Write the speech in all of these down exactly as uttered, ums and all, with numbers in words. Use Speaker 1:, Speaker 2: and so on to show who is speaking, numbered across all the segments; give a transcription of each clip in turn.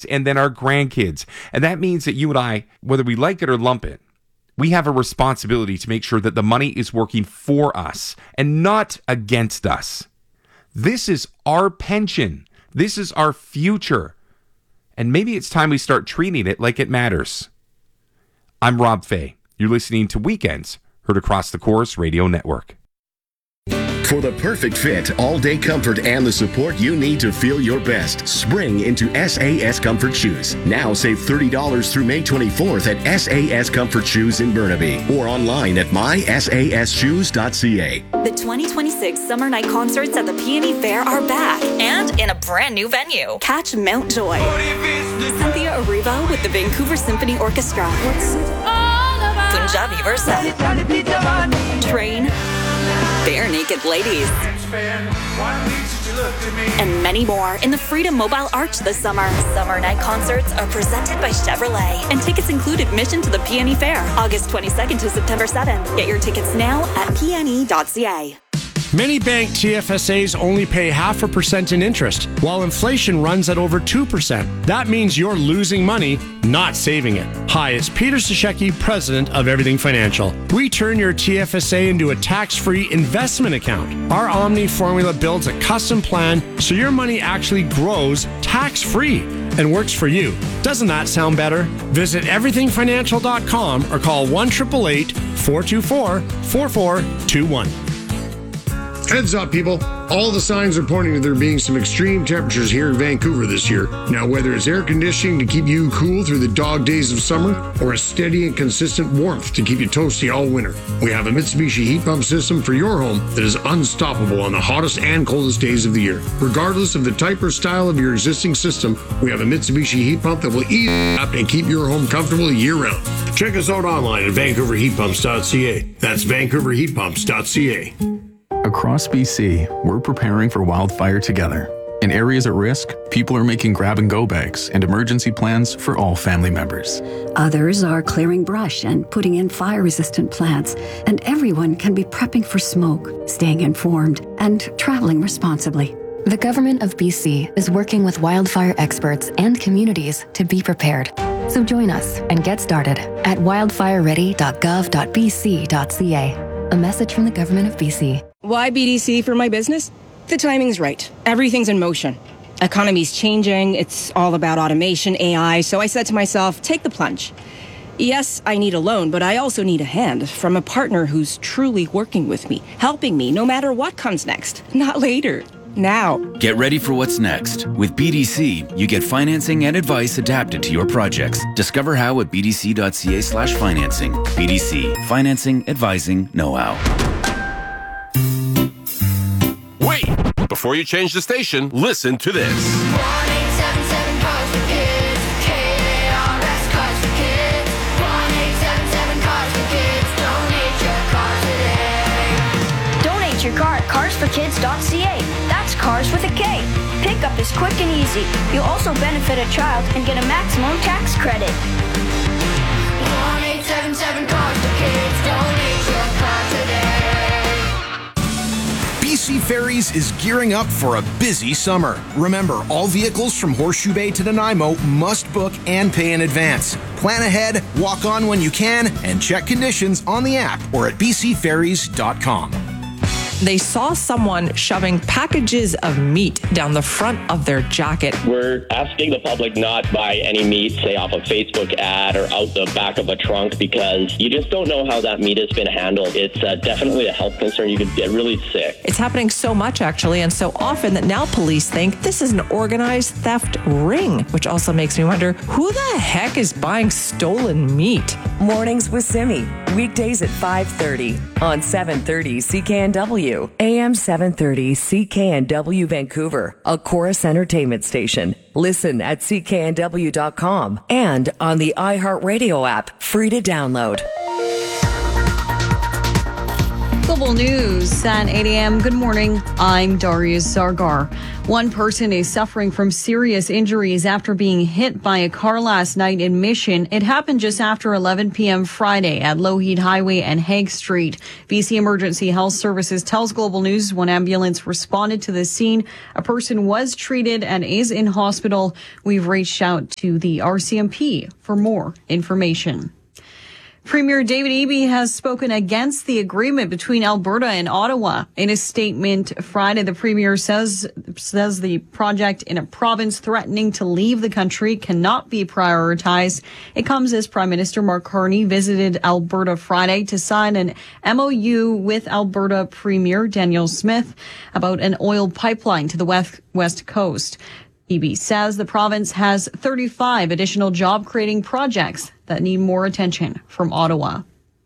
Speaker 1: kids, and then our grandkids. And that means that you and I, whether we like it or lump it, we have a responsibility to make sure that the money is working for us and not against us. This is our pension. This is our future. And maybe it's time we start treating it like it matters. I'm Rob Fay. You're listening to Weekends, heard across the Chorus Radio Network.
Speaker 2: For the perfect fit, all-day comfort, and the support you need to feel your best, spring into S A S Comfort Shoes. Now save thirty dollars through May twenty-fourth at S A S Comfort Shoes in Burnaby or online at my sas shoes dot c a.
Speaker 3: The twenty twenty-six Summer Night Concerts at the Peony Fair are back and in a brand new venue. Catch Mount Joy, Cynthia Erivo with the Vancouver Symphony Orchestra, Punjabi Versa, Train, Bare Naked Ladies, and many more in the Freedom Mobile Arch this summer. Summer Night Concerts are presented by Chevrolet, and tickets include admission to the Peony Fair, August twenty-second to September seventh. Get your tickets now at p n e dot c a.
Speaker 4: Many bank T F S As only pay half a percent in interest, while inflation runs at over two percent. That means you're losing money, not saving it. Hi, it's Peter Stashecki, president of Everything Financial. We turn your T F S A into a tax-free investment account. Our Omni formula builds a custom plan so your money actually grows tax-free and works for you. Doesn't that sound better? Visit everything financial dot com or call one eight eight eight, four two four, four four two one.
Speaker 5: Heads up, people. All the signs are pointing to there being some extreme temperatures here in Vancouver this year. Now, whether it's air conditioning to keep you cool through the dog days of summer or a steady and consistent warmth to keep you toasty all winter, we have a Mitsubishi heat pump system for your home that is unstoppable on the hottest and coldest days of the year. Regardless of the type or style of your existing system, we have a Mitsubishi heat pump that will easily adapt and keep your home comfortable year-round. Check us out online at vancouver heat pumps dot c a. That's vancouver heat pumps dot c a.
Speaker 6: Across B C, we're preparing for wildfire together. In areas at risk, people are making grab-and-go bags and emergency plans for all family members.
Speaker 7: Others are clearing brush and putting in fire-resistant plants, and everyone can be prepping for smoke, staying informed, and traveling responsibly.
Speaker 8: The Government of B C is working with wildfire experts and communities to be prepared. So join us and get started at wildfire ready dot gov dot b c dot c a. A message from the Government of B C.
Speaker 9: Why B D C for my business? The timing's right. Everything's in motion. Economy's changing. It's all about automation, A I. So I said to myself, take the plunge. Yes, I need a loan, but I also need a hand from a partner who's truly working with me, helping me no matter what comes next. Not later. Now.
Speaker 10: Get ready for what's next. With B D C, you get financing and advice adapted to your projects. Discover how at b d c dot c a slash financing. B D C. Financing, advising, know-how.
Speaker 11: Wait! Before you change the station, listen to this.
Speaker 12: one eight seven seven Cars for Kids. K A R S Cars for Kids. one eight seven seven Cars for Kids. Donate your car today.
Speaker 13: Donate your car at cars for kids dot c a. That's cars with a K. Pickup is quick and easy. You'll also benefit a child and get a maximum tax credit.
Speaker 12: one eight seven seven Cars for Kids. Donate your car today.
Speaker 14: B C Ferries is gearing up for a busy summer. Remember, all vehicles from Horseshoe Bay to Nanaimo must book and pay in advance. Plan ahead, walk on when you can, and check conditions on the app or at b c ferries dot com.
Speaker 15: They saw someone shoving packages of meat down the front of their jacket.
Speaker 16: We're asking the public not buy any meat, say off a Facebook ad or out the back of a trunk, because you just don't know how that meat has been handled. It's uh, definitely a health concern. You could get really sick.
Speaker 15: It's happening so much, actually, and so often that now police think this is an organized theft ring, which also makes me wonder, who the heck is buying stolen meat?
Speaker 17: Mornings with Simi, weekdays at five thirty on seven thirty C K N W. A M seven thirty C K N W Vancouver, a Chorus Entertainment station. Listen at c k n w dot com and on the iHeartRadio app, free to download.
Speaker 18: Global News at eight a.m. Good morning. I'm Darius Sargar. One person is suffering from serious injuries after being hit by a car last night in Mission. It happened just after eleven p.m. Friday at Lougheed Highway and Hague Street. B C Emergency Health Services tells Global News when ambulance responded to the scene, a person was treated and is in hospital. We've reached out to the R C M P for more information. Premier David Eby has spoken against the agreement between Alberta and Ottawa. In a statement Friday, the Premier says says the project in a province threatening to leave the country cannot be prioritized. It comes as Prime Minister Mark Carney visited Alberta Friday to sign an M O U with Alberta Premier Danielle Smith about an oil pipeline to the west, west coast. Eby says the province has thirty-five additional job-creating projects that need more attention from Ottawa.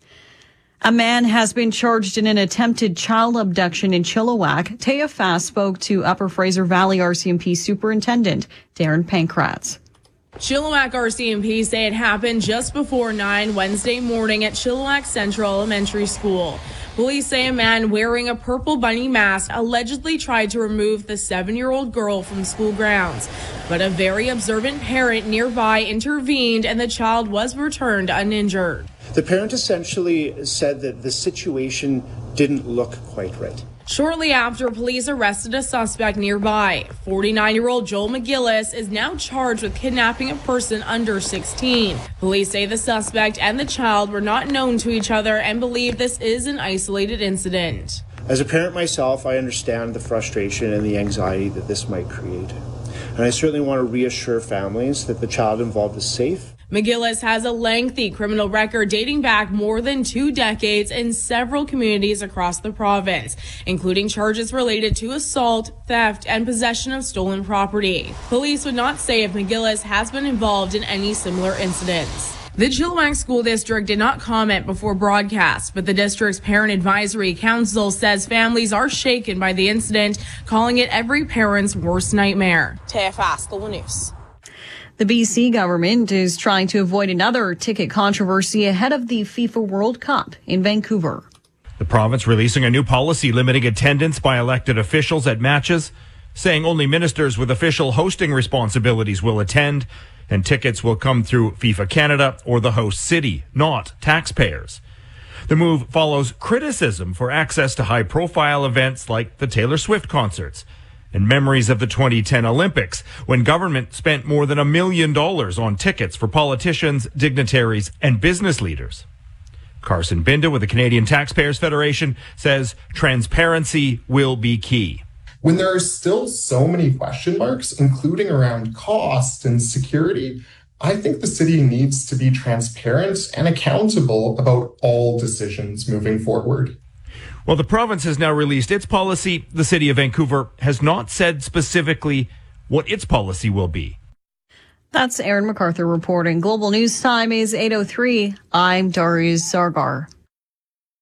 Speaker 18: A man has been charged in an attempted child abduction in Chilliwack. Taya Fass spoke to Upper Fraser Valley R C M P Superintendent Darren Pankratz.
Speaker 19: Chilliwack R C M P say it happened just before nine Wednesday morning at Chilliwack Central Elementary School. Police say a man wearing a purple bunny mask allegedly tried to remove the seven-year-old girl from school grounds. But a very observant parent nearby intervened and the child was returned uninjured.
Speaker 20: The parent essentially said that the situation didn't look quite right.
Speaker 19: Shortly after, police arrested a suspect nearby. forty-nine-year-old Joel McGillis is now charged with kidnapping a person under sixteen. Police say the suspect and the child were not known to each other and believe this is an isolated incident.
Speaker 20: As a parent myself, I understand the frustration and the anxiety that this might create. And I certainly want to reassure families that the child involved is safe.
Speaker 19: McGillis has a lengthy criminal record dating back more than two decades in several communities across the province, including charges related to assault, theft, and possession of stolen property. Police would not say if McGillis has been involved in any similar incidents. The Chilliwack School District did not comment before broadcast, but the district's Parent Advisory Council says families are shaken by the incident, calling it every parent's worst nightmare. Taya Fass, Global News.
Speaker 18: The B C government is trying to avoid another ticket controversy ahead of the FIFA World Cup in Vancouver.
Speaker 21: The province releasing a new policy limiting attendance by elected officials at matches, saying only ministers with official hosting responsibilities will attend, and tickets will come through FIFA Canada or the host city, not taxpayers. The move follows criticism for access to high-profile events like the Taylor Swift concerts, and memories of the twenty ten Olympics, when government spent more than a million dollars on tickets for politicians, dignitaries, and business leaders. Carson Binda with the Canadian Taxpayers Federation says transparency will be key.
Speaker 22: When there are still so many question marks, including around cost and security, I think the city needs to be transparent and accountable about all decisions moving forward.
Speaker 21: Well, the province has now released its policy. The city of Vancouver has not said specifically what its policy will be.
Speaker 18: That's Aaron MacArthur reporting. Global News Time is eight oh three. I'm Darius Sargar.